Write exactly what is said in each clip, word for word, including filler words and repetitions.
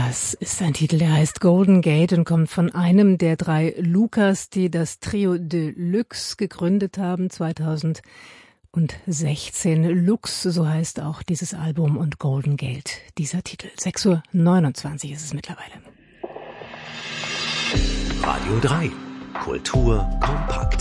Das ist ein Titel, der heißt Golden Gate und kommt von einem der drei Lukas, die das Trio Deluxe gegründet haben, zweitausendsechzehn. Lux, so heißt auch dieses Album, und Golden Gate, dieser Titel. sechs Uhr neunundzwanzig ist es mittlerweile. Radio drei. Kultur kompakt.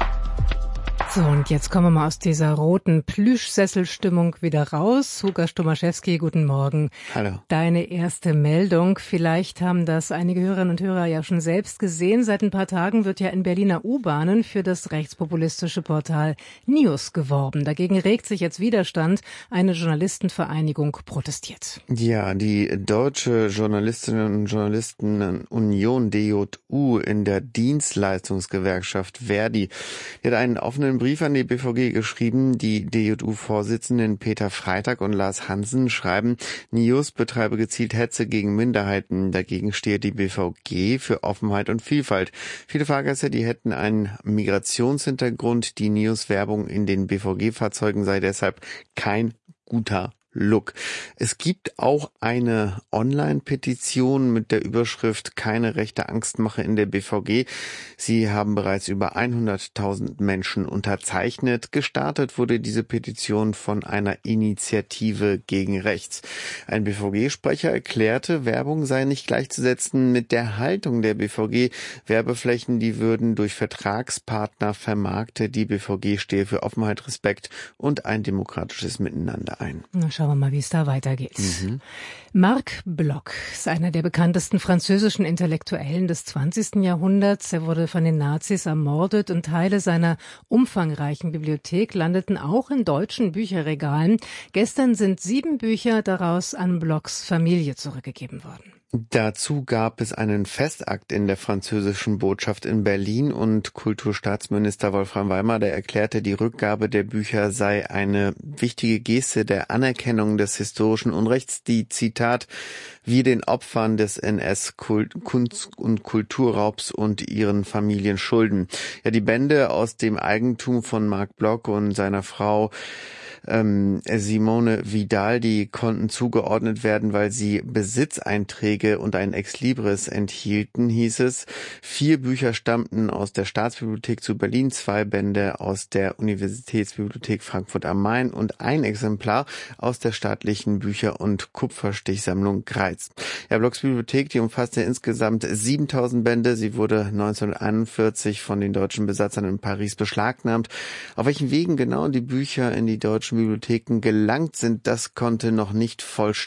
So, und jetzt kommen wir mal aus dieser roten Plüschsesselstimmung wieder raus. Łukasz Tomaszewski, guten Morgen. Hallo. Deine erste Meldung. Vielleicht haben das einige Hörerinnen und Hörer ja schon selbst gesehen. Seit ein paar Tagen wird ja in Berliner U-Bahnen für das rechtspopulistische Portal News geworben. Dagegen regt sich jetzt Widerstand. Eine Journalistenvereinigung protestiert. Ja, die Deutsche Journalistinnen und Journalisten Union D J U in der Dienstleistungsgewerkschaft Verdi, die hat einen offenen Brief an die B V G geschrieben. Die D J U-Vorsitzenden Peter Freitag und Lars Hansen schreiben, News betreibe gezielt Hetze gegen Minderheiten. Dagegen stehe die B V G für Offenheit und Vielfalt. Viele Fahrgäste, die hätten einen Migrationshintergrund. Die News-Werbung in den B V G-Fahrzeugen sei deshalb kein guter Look. Es gibt auch eine Online-Petition mit der Überschrift Keine rechte Angstmache in der B V G. Sie haben bereits über hunderttausend Menschen unterzeichnet. Gestartet wurde diese Petition von einer Initiative gegen rechts. Ein B V G-Sprecher erklärte, Werbung sei nicht gleichzusetzen mit der Haltung der B V G. Werbeflächen, die würden durch Vertragspartner vermarktet. Die B V G stehe für Offenheit, Respekt und ein demokratisches Miteinander ein. Na, schauen wir mal, wie es da weitergeht. Mhm. Marc Bloch ist einer der bekanntesten französischen Intellektuellen des zwanzigsten Jahrhunderts. Er wurde von den Nazis ermordet und Teile seiner umfangreichen Bibliothek landeten auch in deutschen Bücherregalen. Gestern sind sieben Bücher daraus an Blochs Familie zurückgegeben worden. Dazu gab es einen Festakt in der französischen Botschaft in Berlin und Kulturstaatsminister Wolfram Weimar, der erklärte, die Rückgabe der Bücher sei eine wichtige Geste der Anerkennung des historischen Unrechts, die, Zitat, wir den Opfern des N S-Kunst- und Kulturraubs und ihren Familien schulden. Ja, die Bände aus dem Eigentum von Marc Bloch und seiner Frau Ähm, Simone Vidal, die konnten zugeordnet werden, weil sie Besitzeinträge und ein Exlibris enthielten, hieß es. Vier Bücher stammten aus der Staatsbibliothek zu Berlin, zwei Bände aus der Universitätsbibliothek Frankfurt am Main und ein Exemplar aus der staatlichen Bücher- und Kupferstichsammlung Greiz. Ja, Blochs Bibliothek, die umfasste insgesamt siebentausend Bände. Sie wurde neunzehnhunderteinundvierzig von den deutschen Besatzern in Paris beschlagnahmt. Auf welchen Wegen genau die Bücher in die deutschen Bibliotheken gelangt sind, das konnte noch nicht vollständig